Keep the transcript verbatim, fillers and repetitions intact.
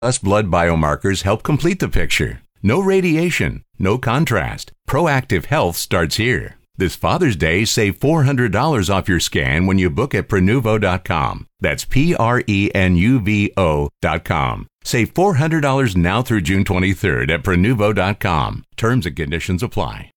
Us blood biomarkers help complete the picture. No radiation, no contrast. Proactive Health starts here. This Father's Day, save four hundred dollars off your scan when you book at Prenuvo dot com. That's P R E N U V O dot com. Save four hundred dollars now through June twenty-third at Prenuvo dot com. Terms and conditions apply.